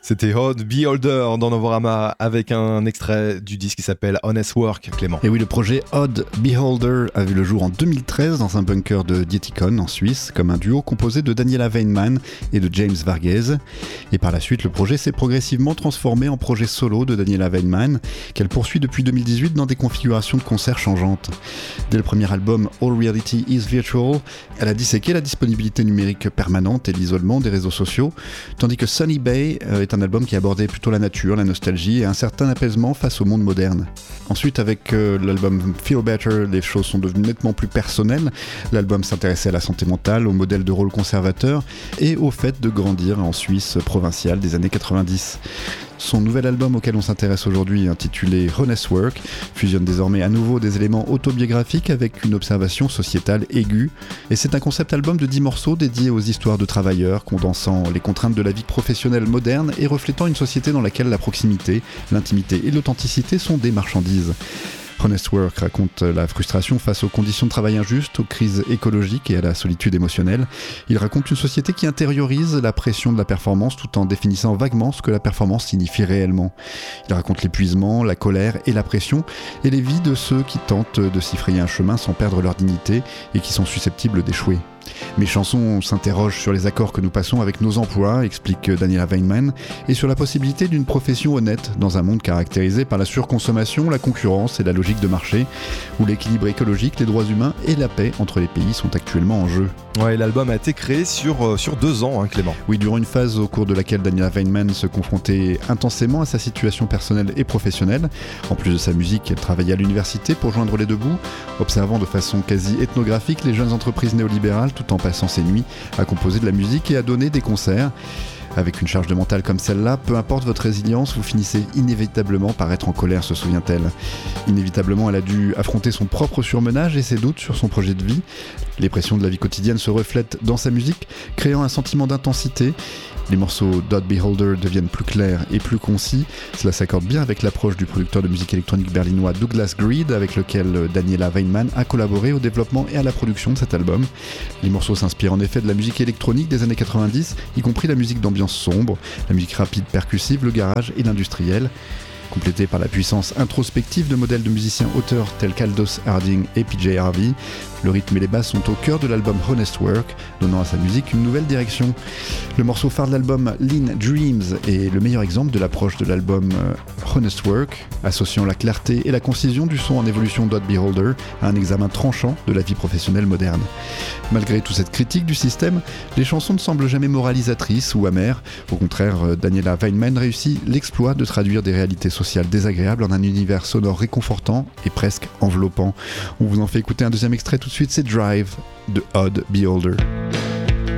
C'était Odd Beholder dans Novorama avec un extrait du disque qui s'appelle Honest Work, Clément. Et oui, le projet Odd Beholder a vu le jour en 2013 dans un bunker de Dietikon en Suisse, comme un duo composé de Daniela Weinman et de James Varghese. Et par la suite, le projet s'est progressivement transformé en projet solo de Daniela Weinman, qu'elle poursuit depuis 2018 dans des configurations de concerts changeantes. Dès le premier album All Reality is Virtual, elle a disséqué la disponibilité numérique permanente et l'isolement des réseaux sociaux, tandis que Sunny Bay est un album qui abordait plutôt la nature, la nostalgie et un certain apaisement face au monde moderne. Ensuite, avec l'album Feel Better, les choses sont devenues nettement plus personnelles. L'album s'intéressait à la santé mentale, au modèle de rôle conservateur et au fait de grandir en Suisse provinciale des années 90. Son nouvel album auquel on s'intéresse aujourd'hui, intitulé Honest Work, fusionne désormais à nouveau des éléments autobiographiques avec une observation sociétale aiguë. Et c'est un concept album de 10 morceaux dédiés aux histoires de travailleurs, condensant les contraintes de la vie professionnelle moderne et reflétant une société dans laquelle la proximité, l'intimité et l'authenticité sont des marchandises. Honest Work raconte la frustration face aux conditions de travail injustes, aux crises écologiques et à la solitude émotionnelle. Il raconte une société qui intériorise la pression de la performance tout en définissant vaguement ce que la performance signifie réellement. Il raconte l'épuisement, la colère et la pression et les vies de ceux qui tentent de s'y frayer un chemin sans perdre leur dignité et qui sont susceptibles d'échouer. Mes chansons s'interrogent sur les accords que nous passons avec nos emplois, explique Daniela Weinman, et sur la possibilité d'une profession honnête dans un monde caractérisé par la surconsommation, la concurrence et la logique de marché, où l'équilibre écologique, les droits humains et la paix entre les pays sont actuellement en jeu. Ouais, l'album a été créé sur 2 ans, Clément. Oui, durant une phase au cours de laquelle Daniela Weinman se confrontait intensément à sa situation personnelle et professionnelle. En plus de sa musique, elle travaillait à l'université pour joindre les deux bouts, observant de façon quasi ethnographique les jeunes entreprises néolibérales tout en passant ses nuits à composer de la musique et à donner des concerts. Avec une charge de mental comme celle-là, peu importe votre résilience, vous finissez inévitablement par être en colère, se souvient-elle. Inévitablement, elle a dû affronter son propre surmenage et ses doutes sur son projet de vie. Les pressions de la vie quotidienne se reflètent dans sa musique, créant un sentiment d'intensité. Les morceaux d'Odd Beholder deviennent plus clairs et plus concis. Cela s'accorde bien avec l'approche du producteur de musique électronique berlinois Douglas Greed, avec lequel Daniela Weinman a collaboré au développement et à la production de cet album. Les morceaux s'inspirent en effet de la musique électronique des années 90, y compris la musique d'ambiance sombre, la musique rapide percussive, le garage et l'industriel. Complété par la puissance introspective de modèles de musiciens-auteurs tels qu'Aldous Harding et PJ Harvey, le rythme et les basses sont au cœur de l'album Honest Work, donnant à sa musique une nouvelle direction. Le morceau phare de l'album Lean Dreams est le meilleur exemple de l'approche de l'album Honest Work, associant la clarté et la concision du son en évolution d'Odd Beholder à un examen tranchant de la vie professionnelle moderne. Malgré toute cette critique du système, les chansons ne semblent jamais moralisatrices ou amères. Au contraire, Daniela Weinman réussit l'exploit de traduire des réalités sociales désagréables en un univers sonore réconfortant et presque enveloppant. On vous en fait écouter un deuxième extrait tout de suite, c'est Drive de Odd Beholder.